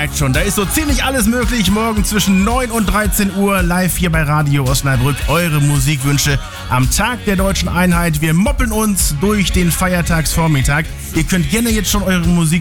merkt schon, da ist so ziemlich alles möglich. Morgen zwischen 9 und 13 Uhr live hier bei Radio Osnabrück. Eure Musikwünsche am Tag der Deutschen Einheit. Wir moppeln uns durch den Feiertagsvormittag. Ihr könnt gerne jetzt schon eure Musik